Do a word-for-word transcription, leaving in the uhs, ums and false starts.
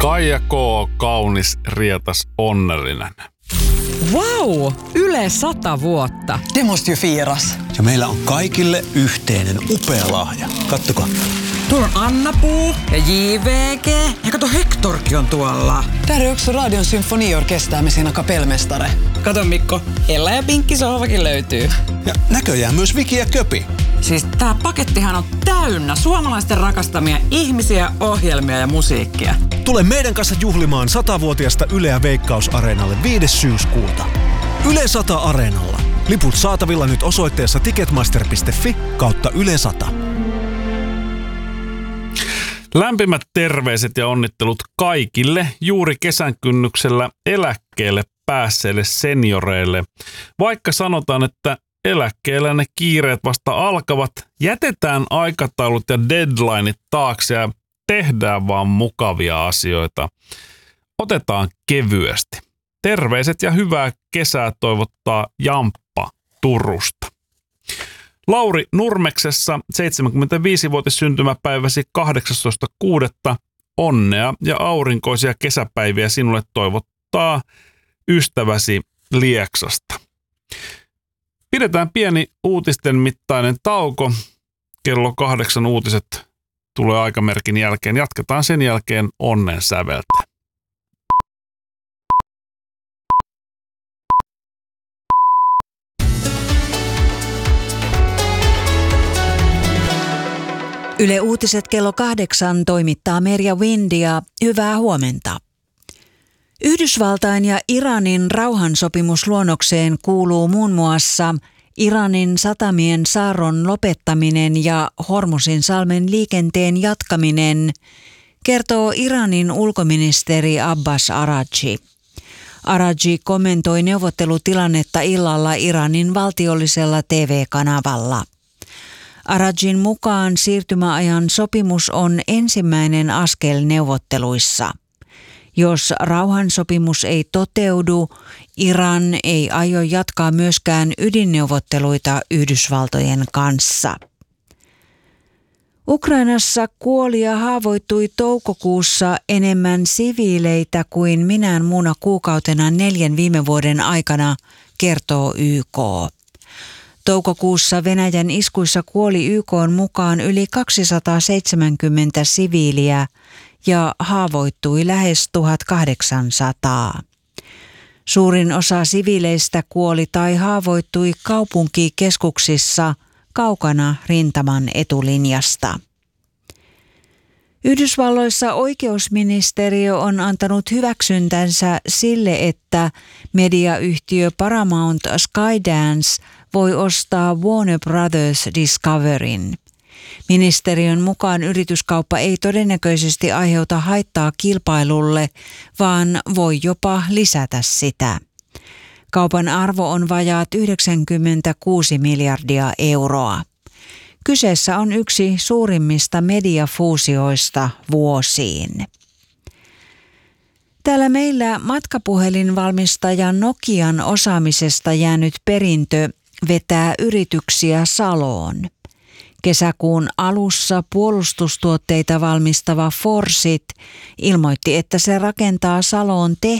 Kaija K. kaunis, rietas, onnellinen. Wow! Yle sata vuotta. Det måste ju firas. Ja meillä on kaikille yhteinen upea lahja. Kattokaa. Tuolla on Anna-Puu ja J V G. Ja kato, Hectorkin on tuolla. Där är också Radion symfoniorkester med sina kapellmästare. Kato Mikko, Ella ja Pinkki sohvakin löytyy. Ja näköjään myös Viki ja Köpi. Siis tää pakettihan on täynnä suomalaisten rakastamia ihmisiä, ohjelmia ja musiikkia. Tule meidän kanssa juhlimaan satavuotiasta Yleä Veikkaus-areenalle viides syyskuuta. Yle sata Areenalla. Liput saatavilla nyt osoitteessa ticketmaster piste fi kautta Yle sata. Lämpimät terveiset ja onnittelut kaikille juuri kesän kynnyksellä eläkkeelle päässeille senioreille. Vaikka sanotaan, että eläkkeellä ne kiireet vasta alkavat, jätetään aikataulut ja deadlineit taakse ja tehdään vaan mukavia asioita. Otetaan kevyesti. Terveiset ja hyvää kesää toivottaa Jamppa Turusta. Lauri Nurmeksessa seitsemänkymmentäviisivuotis syntymäpäiväsi kahdeksastoista kuudetta Onnea ja aurinkoisia kesäpäiviä sinulle toivottaa ystäväsi Lieksasta. Pidetään pieni uutisten mittainen tauko. Kello kahdeksan uutiset tulee aikamerkin jälkeen. Jatketaan sen jälkeen onnen säveltä. Yle Uutiset kello kahdeksan toimittaa Merja Windia. Hyvää huomenta. Yhdysvaltain ja Iranin rauhansopimusluonnokseen kuuluu muun muassa Iranin satamien saarron lopettaminen ja Hormusin salmen liikenteen jatkaminen, kertoo Iranin ulkoministeri Abbas Araghchi. Araghchi kommentoi neuvottelutilannetta illalla Iranin valtiollisella T V-kanavalla. Araghchin mukaan siirtymäajan sopimus on ensimmäinen askel neuvotteluissa. Jos rauhansopimus ei toteudu, Iran ei aio jatkaa myöskään ydinneuvotteluita Yhdysvaltojen kanssa. Ukrainassa kuoli ja haavoittui toukokuussa enemmän siviileitä kuin minään muuna kuukautena neljän viime vuoden aikana, kertoo Y K. Toukokuussa Venäjän iskuissa kuoli Y K:n mukaan yli kaksisataaseitsemänkymmentä siviiliä ja haavoittui lähes tuhatkahdeksansataa. Suurin osa siviileistä kuoli tai haavoittui kaupunkikeskuksissa kaukana rintaman etulinjasta. Yhdysvalloissa oikeusministeriö on antanut hyväksyntänsä sille, että mediayhtiö Paramount Skydance voi ostaa Warner Brothers Discoveryn. Ministeriön mukaan yrityskauppa ei todennäköisesti aiheuta haittaa kilpailulle, vaan voi jopa lisätä sitä. Kaupan arvo on vajaat yhdeksänkymmentäkuusi miljardia euroa. Kyseessä on yksi suurimmista mediafuusioista vuosiin. Täällä meillä matkapuhelinvalmistaja Nokian osaamisesta jäänyt perintö vetää yrityksiä saloon. Kesäkuun alussa puolustustuotteita valmistava Forsit ilmoitti, että se rakentaa Saloon tehtaan,